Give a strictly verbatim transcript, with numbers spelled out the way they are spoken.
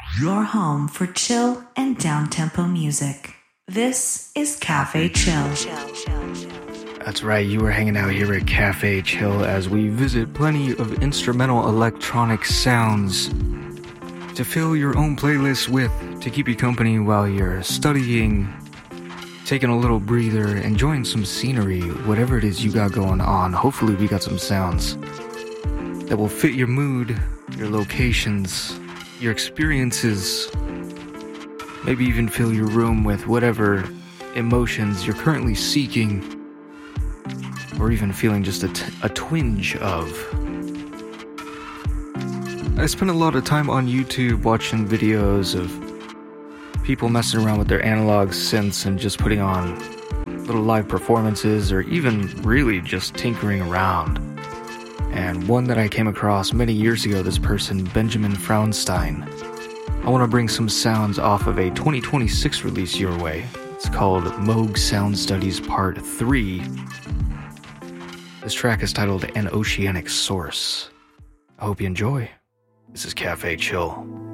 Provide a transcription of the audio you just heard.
your home for chill and down-tempo music. This is Cafe Chill. That's right, you are hanging out here at Cafe Chill as we visit plenty of instrumental electronic sounds to fill your own playlist with, to keep you company while you're studying, taking a little breather, enjoying some scenery, whatever it is you got going on. Hopefully we got some sounds that will fit your mood, your locations, your experiences, maybe even fill your room with whatever emotions you're currently seeking, or even feeling just a, t- a twinge of. I spend a lot of time on YouTube watching videos of people messing around with their analog synths and just putting on little live performances, or even really just tinkering around. And one that I came across many years ago, this person, Benjamin Fraunstein. I want to bring some sounds off of a twenty twenty-six release your way. It's called Moog Sound Studies Part three. This track is titled An Oceanic Source. I hope you enjoy. This is Cafe Chill.